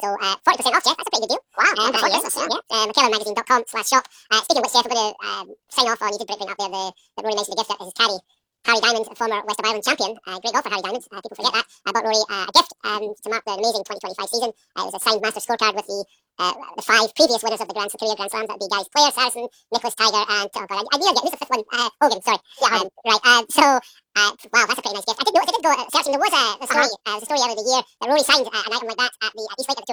So 40% off, Jeff. That's a pretty good deal. Wow. For Christmas, yeah. McKellarMagazine.com/shop. Speaking of which, Jeff, I'm going to sign off on, you did bring up there that Rory mentioned the gift that is Harry Diamond, former West of Ireland champion. Great golfer, Harry Diamond. People forget that. I bought Rory a gift to mark the amazing 2025 season. It was a signed master scorecard with the 5 previous winners of the Career Grand Slams. That would be guys Claire, Saracen, Nicholas Tiger, and oh god, I need to get who's the 5th one? Hogan. Sorry. Yeah. Right. So wow, that's a pretty nice gift. I did go searching. There was a story. There was a story out of the year that Rory signed an item like that at the East Lake at the